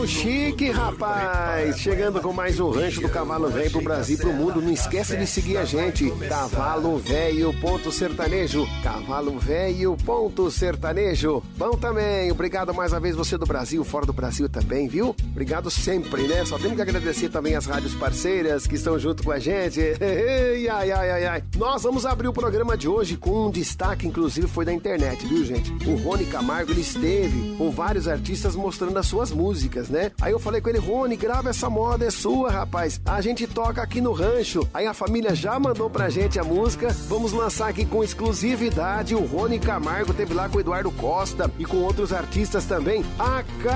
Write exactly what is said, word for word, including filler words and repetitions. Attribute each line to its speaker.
Speaker 1: Muito chique, rapaz! Chegando com mais um rancho do Cavalo Velho pro Brasil e pro mundo. Não esquece de seguir a gente. Cavalo Velho ponto sertanejo. Cavalo Velho ponto sertanejo. Bom também. Obrigado mais uma vez você do Brasil, fora do Brasil também, viu? Obrigado sempre, né? Só temos que agradecer também as rádios parceiras que estão junto com a gente. Ai, ai, ai, ai. Nós vamos abrir o programa de hoje com um destaque, inclusive foi da internet, viu, gente? O Rony Camargo, ele esteve com vários artistas mostrando as suas músicas, né? Aí eu falei com ele, Rony, grava essa moda, é sua, rapaz. A gente toca aqui no rancho. Aí a família já mandou pra gente a música. Vamos lançar aqui com exclusividade. O Rony Camargo teve lá com o Eduardo Costa e com outros artistas também. A